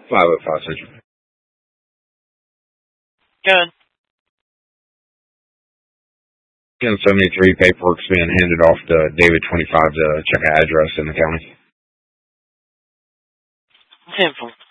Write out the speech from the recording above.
505 Central. Good. 1073 paperwork's being handed off to David 25 to check an address in the county. 10-4.